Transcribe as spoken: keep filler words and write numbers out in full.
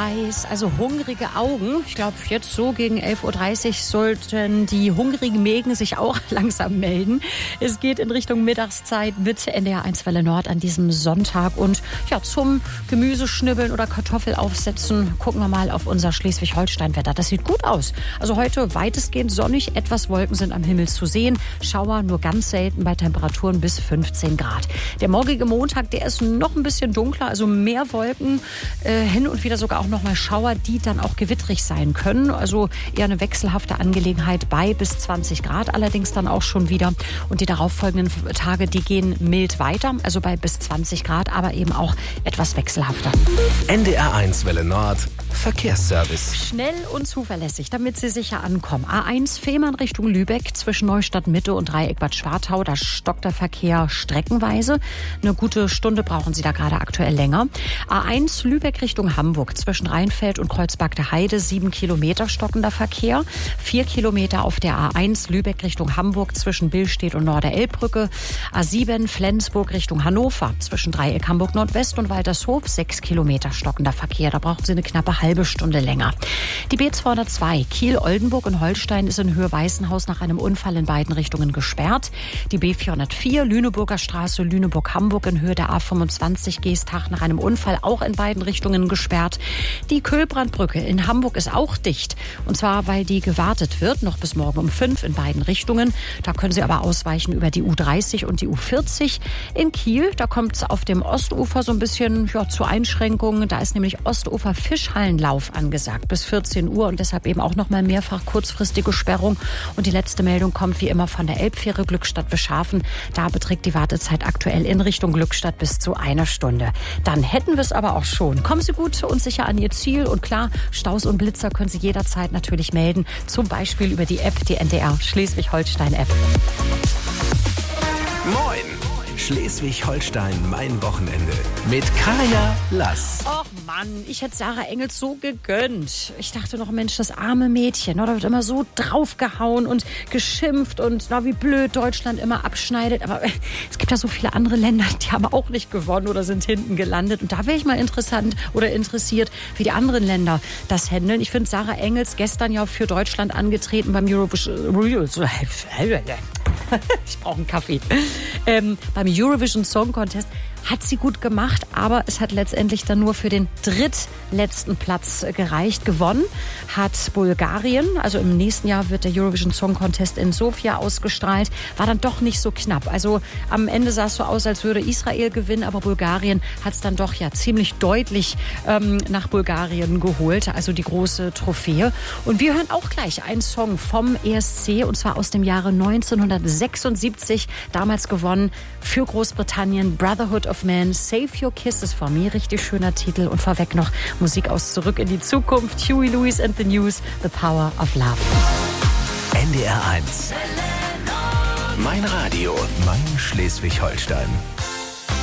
weiß, also hungrige Augen. Ich glaube, jetzt so gegen elf Uhr dreißig sollten die hungrigen Mägen sich auch langsam melden. Es geht in Richtung Mittagszeit mit N D R eins Welle Nord an diesem Sonntag. Und ja, zum Gemüseschnibbeln oder Kartoffel aufsetzen, gucken wir mal auf unser Schleswig-Holstein-Wetter. Das sieht gut aus. Also heute weitestgehend sonnig, etwas Wolken sind am Himmel zu sehen. Schauer nur ganz selten bei Temperaturen bis fünfzehn Grad. Der morgige Montag, der ist noch ein bisschen dunkler, also mehr Wolken, äh, hin und wieder sogar auch noch mal Schauer, die dann auch gewittrig sein können. Also eher eine wechselhafte Angelegenheit bei bis zwanzig Grad, allerdings dann auch schon wieder. Und die darauffolgenden Tage, die gehen mild weiter, also bei bis zwanzig Grad, aber eben auch etwas wechselhafter. N D R eins Welle Nord Verkehrsservice. Schnell und zuverlässig, damit Sie sicher ankommen. A eins Fehmarn Richtung Lübeck zwischen Neustadt Mitte und Dreieck Bad Schwartau. Da stockt der Verkehr streckenweise. Eine gute Stunde brauchen Sie da gerade aktuell länger. A eins Lübeck Richtung Hamburg zwischen Rheinfeld und Kreuzberg der Heide. Sieben Kilometer stockender Verkehr. Vier Kilometer auf der A eins Lübeck Richtung Hamburg zwischen Billstedt und Norder-Elbbrücke. A sieben Flensburg Richtung Hannover zwischen Dreieck Hamburg Nordwest und Waltershof. Sechs Kilometer stockender Verkehr. Da brauchen Sie eine knappe halbe Stunde länger. Die B zweihundertzwei Kiel-Oldenburg in Holstein ist in Höhe Weißenhaus nach einem Unfall in beiden Richtungen gesperrt. Die B vierhundertvier Lüneburger Straße Lüneburg-Hamburg in Höhe der A fünfundzwanzig Geestach nach einem Unfall auch in beiden Richtungen gesperrt. Die Köhlbrandbrücke in Hamburg ist auch dicht. Und zwar, weil die gewartet wird, noch bis morgen um fünf in beiden Richtungen. Da können Sie aber ausweichen über die U dreißig und die U vierzig. In Kiel, da kommt es auf dem Ostufer so ein bisschen ja, zu Einschränkungen. Da ist nämlich Ostufer Fischhallenlauf angesagt bis vierzehn Uhr und deshalb eben auch noch mal mehrfach kurzfristige Sperrung. Und die letzte Meldung kommt wie immer von der Elbfähre Glückstadt-Wischhafen. Da beträgt die Wartezeit aktuell in Richtung Glückstadt bis zu einer Stunde. Dann hätten wir es aber auch schon. Kommen Sie gut und sicher an Ihr Ziel. Und klar, Staus und Blitzer können Sie jederzeit natürlich melden. Zum Beispiel über die App, die N D R Schleswig-Holstein-App. Moin! Schleswig-Holstein, mein Wochenende. Mit Kaya Lass. Och Mann, ich hätte Sarah Engels so gegönnt. Ich dachte noch, Mensch, das arme Mädchen. Da wird immer so draufgehauen und geschimpft und na, wie blöd Deutschland immer abschneidet. Aber es gibt ja so viele andere Länder, die haben auch nicht gewonnen oder sind hinten gelandet. Und da wäre ich mal interessant oder interessiert, wie die anderen Länder das handeln. Ich finde Sarah Engels gestern ja für Deutschland angetreten beim Eurovision. Ich brauche einen Kaffee. Ähm, beim Eurovision Song Contest hat sie gut gemacht, aber es hat letztendlich dann nur für den drittletzten Platz gereicht. Gewonnen hat Bulgarien. Also im nächsten Jahr wird der Eurovision Song Contest in Sofia ausgestrahlt. War dann doch nicht so knapp. Also am Ende sah es so aus, als würde Israel gewinnen, aber Bulgarien hat es dann doch ja ziemlich deutlich ähm, nach Bulgarien geholt. Also die große Trophäe. Und wir hören auch gleich einen Song vom E S C und zwar aus dem Jahre neunzehnhundertsechsundsiebzig. Damals gewonnen für Großbritannien, Brotherhood of Man, Save Your Kisses for Me. Richtig schöner Titel. Und vorweg noch Musik aus Zurück in die Zukunft. Huey Lewis and the News, The Power of Love. N D R eins. Mein Radio, mein Schleswig-Holstein.